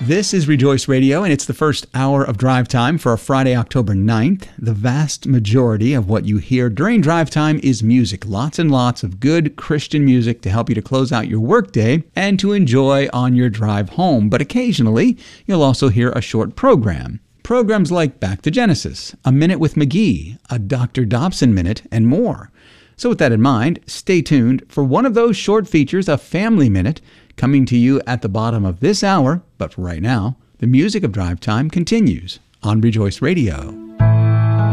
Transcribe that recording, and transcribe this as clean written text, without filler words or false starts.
This is Rejoice Radio, and it's the first hour of Drive Time for Friday, October 9th. The vast majority of what you hear during Drive Time is music. Lots and lots of good Christian music to help you to close out your workday and to enjoy on your drive home. But occasionally, you'll also hear a short program. Programs like Back to Genesis, A Minute with McGee, a Dr. Dobson Minute, and more. So with that in mind, stay tuned for one of those short features, a Family Minute, coming to you at the bottom of this hour. But for right now, the music of Drive Time continues on Rejoice Radio.